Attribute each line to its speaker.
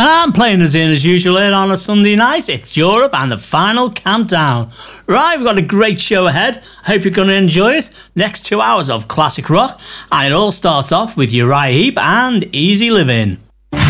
Speaker 1: And I'm playing us in as usual here on a Sunday night. It's Europe and the final countdown. Right, we've got a great show ahead. I hope you're going to enjoy it. Next 2 hours of classic rock. And it all starts off with Uriah Heep and Easy Living.